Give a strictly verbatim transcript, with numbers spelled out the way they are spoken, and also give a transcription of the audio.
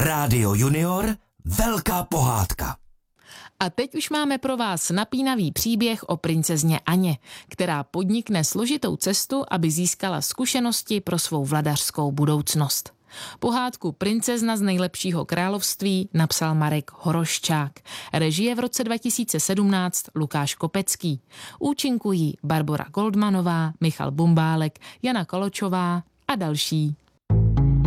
Rádio Junior, velká pohádka. A teď už máme pro vás napínavý příběh o princezně Aně, která podnikne složitou cestu, aby získala zkušenosti pro svou vladařskou budoucnost. Pohádku Princezna z nejlepšího království napsal Marek Horoščák. Režie v roce dva tisíce sedmnáct Lukáš Kopecký. Účinkují Barbora Goldmanová, Michal Bumbálek, Jana Koločová a další.